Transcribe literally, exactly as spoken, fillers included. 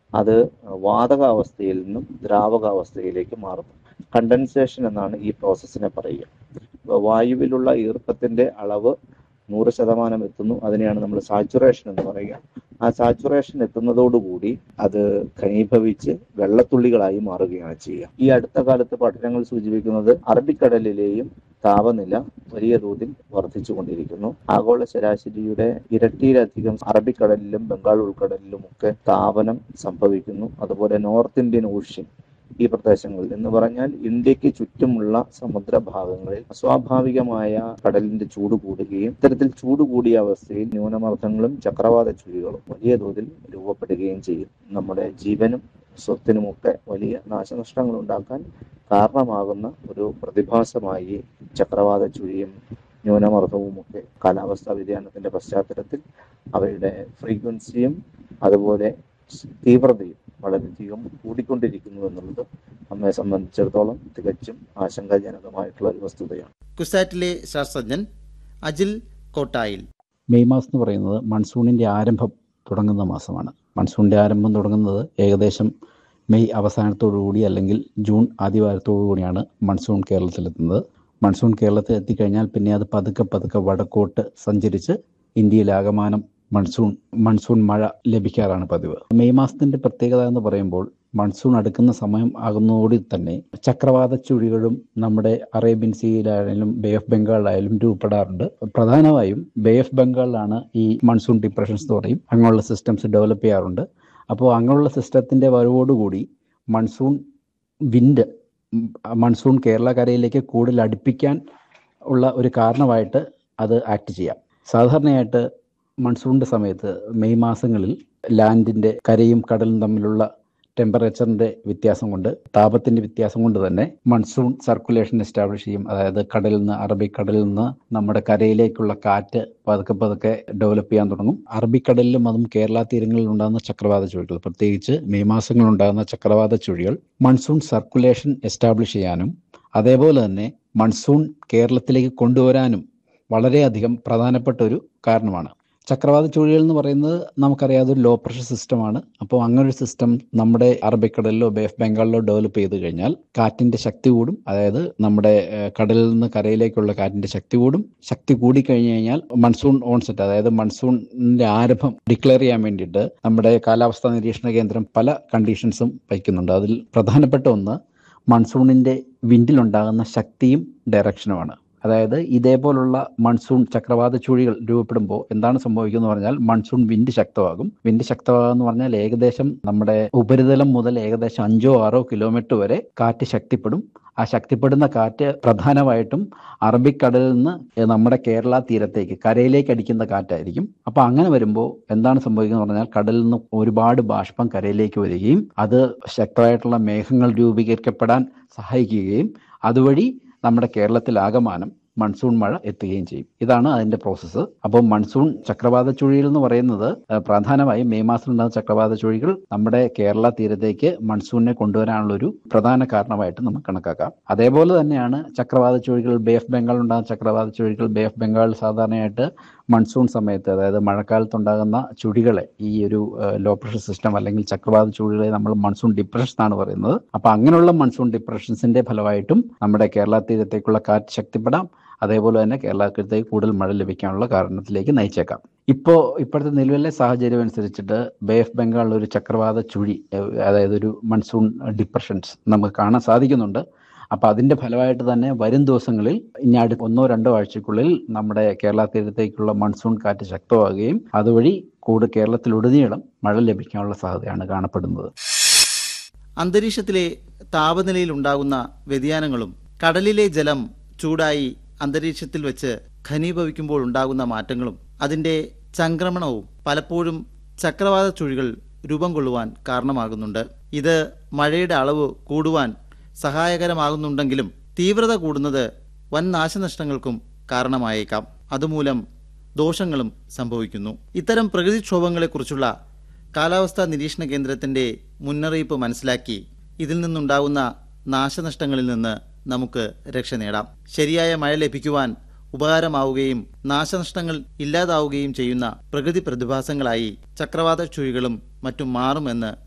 അത് വാതകാവസ്ഥയിൽ നിന്നും ദ്രാവകാവസ്ഥയിലേക്ക് മാറുന്നു. കണ്ടൻസേഷൻ എന്നാണ് ഈ പ്രോസസ്സിനെ പറയുക. വായുവിലുള്ള ഈർപ്പത്തിന്റെ അളവ് നൂറ് ശതമാനം എത്തുന്നു, അതിനെയാണ് നമ്മൾ സാച്ചുറേഷൻ എന്ന് പറയുക. ആ സാച്ചുറേഷൻ എത്തുന്നതോടുകൂടി അത് ഘനീഭവിച്ച് വെള്ളത്തുള്ളികളായി മാറുകയാണ് ചെയ്യുക. ഈ അടുത്ത കാലത്ത് പഠനങ്ങൾ സൂചിപ്പിക്കുന്നത് അറബിക്കടലിലെയും താപനില വലിയ തോതിൽ വർദ്ധിച്ചു കൊണ്ടിരിക്കുന്നു. ആഗോള ശരാശരിയുടെ ഇരട്ടിയിലധികം അറബിക്കടലിലും ബംഗാൾ ഉൾക്കടലിലും ഒക്കെ താപനം സംഭവിക്കുന്നു. അതുപോലെ നോർത്ത് ഇന്ത്യൻ ഓഷ്യൻ, ഈ പ്രദേശങ്ങളിൽ എന്ന് പറഞ്ഞാൽ ഇന്ത്യക്ക് ചുറ്റുമുള്ള സമുദ്രഭാഗങ്ങളിൽ അസ്വാഭാവികമായ കടലിന്റെ ചൂട് കൂടുകയും ഇത്തരത്തിൽ ചൂട് കൂടിയ അവസ്ഥയിൽ ന്യൂനമർദ്ദങ്ങളും ചക്രവാത ചുഴികളും വലിയ തോതിൽ രൂപപ്പെടുകയും ചെയ്യും. നമ്മുടെ ജീവനും സ്വത്തിനുമൊക്കെ വലിയ നാശനഷ്ടങ്ങൾ ഉണ്ടാക്കാൻ കാരണമാകുന്ന ഒരു പ്രതിഭാസമായി ചക്രവാത ചുഴിയും ന്യൂനമർദ്ദവും ഒക്കെ കാലാവസ്ഥാ വ്യതിയാനത്തിന്റെ പശ്ചാത്തലത്തിൽ അവയുടെ ഫ്രീക്വൻസിയും അതുപോലെ തീവ്രതയും വളരെയധികം കൂടിക്കൊണ്ടിരിക്കുന്നു എന്നുള്ളത് നമ്മെ സംബന്ധിച്ചിടത്തോളം തികച്ചും ആശങ്കാജനകമായിട്ടുള്ള ഒരു വസ്തുതയാണ്. കുസാറ്റിലെ ശാസ്ത്രജ്ഞൻ അജിൽ കോട്ടായിൽ. മെയ് മാസം എന്ന് പറയുന്നത് മൺസൂണിൻ്റെ ആരംഭം തുടങ്ങുന്ന മാസമാണ്. മൺസൂണിൻ്റെ ആരംഭം തുടങ്ങുന്നത് ഏകദേശം മെയ് അവസാനത്തോടുകൂടി അല്ലെങ്കിൽ ജൂൺ ആദ്യവാരത്തോടു കൂടിയാണ് മൺസൂൺ കേരളത്തിലെത്തുന്നത്. മൺസൂൺ കേരളത്തിൽ എത്തിക്കഴിഞ്ഞാൽ പിന്നെ അത് പതുക്കെ പതുക്കെ വടക്കോട്ട് സഞ്ചരിച്ച് ഇന്ത്യയിലാകമാനം മൺസൂൺ മൺസൂൺ മഴ ലഭിക്കാറാണ് പതിവ്. മെയ് മാസത്തിൻ്റെ പ്രത്യേകത എന്ന് പറയുമ്പോൾ മൺസൂൺ അടുക്കുന്ന സമയം ആകുന്നതോടെ തന്നെ ചക്രവാത ചുഴികളും നമ്മുടെ അറേബ്യൻ സീയിലായാലും ബേ ഓഫ് ബംഗാളിലായാലും രൂപപ്പെടാറുണ്ട്. പ്രധാനമായും ബേ ഓഫ് ബംഗാളിലാണ് ഈ മൺസൂൺ ഡിപ്രഷൻസ് എന്ന് പറയും അങ്ങനെയുള്ള സിസ്റ്റംസ് ഡെവലപ്പ് ചെയ്യാറുണ്ട്. അപ്പോൾ അങ്ങനെയുള്ള സിസ്റ്റത്തിൻ്റെ വരവോടുകൂടി മൺസൂൺ വിൻഡ് മൺസൂൺ കേരള കരയിലേക്ക് കൂടുതൽ അടുപ്പിക്കാൻ ഉള്ള ഒരു കാരണമായിട്ട് അത് ആക്ട് ചെയ്യാം. സാധാരണയായിട്ട് മൺസൂണിൻ്റെ സമയത്ത് മെയ് മാസങ്ങളിൽ ലാൻഡിൻ്റെ കരയും കടലും തമ്മിലുള്ള ടെമ്പറേച്ചറിൻ്റെ വ്യത്യാസം കൊണ്ട് താപത്തിൻ്റെ വ്യത്യാസം കൊണ്ട് തന്നെ മൺസൂൺ സർക്കുലേഷൻ എസ്റ്റാബ്ലിഷ് ചെയ്യും. അതായത് കടലിൽ നിന്ന് അറബിക്കടലിൽ നിന്ന് നമ്മുടെ കരയിലേക്കുള്ള കാറ്റ് പതുക്കെ പതുക്കെ ഡെവലപ്പ് ചെയ്യാൻ തുടങ്ങും. അറബിക്കടലിലും അതും കേരള തീരങ്ങളിൽ ഉണ്ടാകുന്ന ചക്രവാത ചുഴികൾ, പ്രത്യേകിച്ച് മെയ് മാസങ്ങളിൽ ഉണ്ടാകുന്ന ചക്രവാത ചുഴികൾ മൺസൂൺ സർക്കുലേഷൻ എസ്റ്റാബ്ലിഷ് ചെയ്യാനും അതേപോലെ തന്നെ മൺസൂൺ കേരളത്തിലേക്ക് കൊണ്ടുവരാനും വളരെയധികം പ്രധാനപ്പെട്ട ഒരു കാരണമാണ്. ചക്രവാത ചുഴികൾ എന്ന് പറയുന്നത് നമുക്കറിയാം അതൊരു ലോ പ്രഷർ സിസ്റ്റമാണ്. അപ്പോൾ അങ്ങനൊരു സിസ്റ്റം നമ്മുടെ അറബിക്കടലിലോ ബേ ഓഫ് ബംഗാളിലോ ഡെവലപ്പ് ചെയ്ത് കഴിഞ്ഞാൽ കാറ്റിൻ്റെ ശക്തി കൂടും. അതായത് നമ്മുടെ കടലിൽ നിന്ന് കരയിലേക്കുള്ള കാറ്റിൻ്റെ ശക്തി കൂടും. ശക്തി കൂടിക്കഴിഞ്ഞ് കഴിഞ്ഞാൽ മൺസൂൺ ഓൺസെറ്റ്, അതായത് മൺസൂണിൻ്റെ ആരംഭം ഡിക്ലെയർ ചെയ്യാൻ വേണ്ടിയിട്ട് നമ്മുടെ കാലാവസ്ഥാ നിരീക്ഷണ കേന്ദ്രം പല കണ്ടീഷൻസും വയ്ക്കുന്നുണ്ട്. അതിൽ പ്രധാനപ്പെട്ട ഒന്ന് മൺസൂണിൻ്റെ വിൻഡിലുണ്ടാകുന്ന ശക്തിയും ഡയറക്ഷനുമാണ്. അതായത് ഇതേപോലുള്ള മൺസൂൺ ചക്രവാത ചുഴികൾ രൂപപ്പെടുമ്പോൾ എന്താണ് സംഭവിക്കുന്നത് പറഞ്ഞാൽ മൺസൂൺ വിൻഡ് ശക്തമാകും. വിൻഡ് ശക്തമാകുക എന്ന് പറഞ്ഞാൽ ഏകദേശം നമ്മുടെ ഉപരിതലം മുതൽ ഏകദേശം അഞ്ചോ ആറോ കിലോമീറ്റർ വരെ കാറ്റ് ശക്തിപ്പെടും. ആ ശക്തിപ്പെടുന്ന കാറ്റ് പ്രധാനമായിട്ടും അറബിക്കടലിൽ നിന്ന് നമ്മുടെ കേരള തീരത്തേക്ക് കരയിലേക്ക് അടിക്കുന്ന കാറ്റായിരിക്കും. അപ്പോൾ അങ്ങനെ വരുമ്പോൾ എന്താണ് സംഭവിക്കുന്നത് പറഞ്ഞാൽ കടലിൽ നിന്ന് ഒരുപാട് ബാഷ്പം കരയിലേക്ക് വരികയും അത് ശക്തമായിട്ടുള്ള മേഘങ്ങൾ രൂപീകരിക്കപ്പെടാൻ സഹായിക്കുകയും അതുവഴി നമ്മുടെ കേരളത്തിലാകമാനം മൺസൂൺ മഴ എത്തുകയും ചെയ്യും. ഇതാണ് അതിൻ്റെ പ്രോസസ്സ്. അപ്പോൾ മൺസൂൺ ചക്രവാത ചുഴികൾ എന്ന് പറയുന്നത് പ്രധാനമായും മെയ് മാസം ഉണ്ടാകുന്ന ചക്രവാത ചുഴികൾ നമ്മുടെ കേരള തീരത്തേക്ക് മൺസൂണിനെ കൊണ്ടുവരാനുള്ളൊരു പ്രധാന കാരണമായിട്ട് നമുക്ക് കണക്കാക്കാം. അതേപോലെ തന്നെയാണ് ചക്രവാത ചുഴികൾ ബേ ഓഫ് ബംഗാൾ ഉണ്ടാകുന്ന ചക്രവാത ചുഴികൾ ബേ ഓഫ് ബംഗാൾ സാധാരണയായിട്ട് മൺസൂൺ സമയത്ത്, അതായത് മഴക്കാലത്തുണ്ടാകുന്ന ചുഴികളെ ഈ ഒരു ലോ പ്രഷർ സിസ്റ്റം അല്ലെങ്കിൽ ചക്രവാത ചുഴികളെ നമ്മൾ മൺസൂൺ ഡിപ്രഷൻസ് എന്നാണ് പറയുന്നത്. അപ്പോൾ അങ്ങനെയുള്ള മൺസൂൺ ഡിപ്രഷൻസിന്റെ ഫലമായിട്ടും നമ്മുടെ കേരള തീരത്തേക്കുള്ള കാറ്റ് ശക്തിപ്പെടാം. അതേപോലെ തന്നെ കേരളത്തിലേക്ക് കൂടുതൽ മഴ ലഭിക്കാനുള്ള കാരണത്തിലേക്ക് നയിച്ചേക്കാം. ഇപ്പോൾ ഇപ്പോഴത്തെ നിലവിലെ സാഹചര്യം അനുസരിച്ചിട്ട് ബേ ഓഫ് ബംഗാളിൽ ഒരു ചക്രവാത ചുഴി, അതായത് ഒരു മൺസൂൺ ഡിപ്രഷൻസ് നമുക്ക് കാണാൻ സാധിക്കുന്നുണ്ട്. അപ്പോൾ അതിൻ്റെ ഫലമായിട്ട് തന്നെ വരും ദിവസങ്ങളിൽ ഇനി അടുത്ത ഒന്നോ രണ്ടോ ആഴ്ചക്കുള്ളിൽ നമ്മുടെ കേരള തീരത്തേക്കുള്ള മൺസൂൺ കാറ്റ് ശക്തമാകുകയും അതുവഴി കൂടുതൽ കേരളത്തിലുടനീളം മഴ ലഭിക്കാനുള്ള സാധ്യതയാണ് കാണപ്പെടുന്നത്. അന്തരീക്ഷത്തിലെ താപനിലയിൽ ഉണ്ടാകുന്ന വ്യതിയാനങ്ങളും കടലിലെ ജലം ചൂടായി അന്തരീക്ഷത്തിൽ വെച്ച് ഘനീഭവിക്കുമ്പോൾ ഉണ്ടാകുന്ന മാറ്റങ്ങളും അതിൻ്റെ ചംക്രമണവും പലപ്പോഴും ചക്രവാത ചുഴികൾ രൂപം കൊള്ളുവാൻ കാരണമാകുന്നുണ്ട്. ഇത് മഴയുടെ അളവ് കൂടുവാൻ സഹായകരമാകുന്നുണ്ടെങ്കിലും തീവ്രത കൂടുന്നത് വൻ നാശനഷ്ടങ്ങൾക്കും കാരണമായേക്കാം. അതുമൂലം ദോഷങ്ങളും സംഭവിക്കുന്നു. ഇത്തരം പ്രകൃതിക്ഷോഭങ്ങളെക്കുറിച്ചുള്ള കാലാവസ്ഥാ നിരീക്ഷണ കേന്ദ്രത്തിൻ്റെ മുന്നറിയിപ്പ് മനസ്സിലാക്കി ഇതിൽ നിന്നുണ്ടാകുന്ന നാശനഷ്ടങ്ങളിൽ നിന്ന് നമുക്ക് രക്ഷ നേടാം. ശരിയായ മഴ ലഭിക്കുവാൻ ഉപകാരമാവുകയും നാശനഷ്ടങ്ങൾ ഇല്ലാതാവുകയും ചെയ്യുന്ന പ്രകൃതി പ്രതിഭാസങ്ങളായി ചക്രവാത ചുഴികളും മറ്റും മാറുമെന്ന്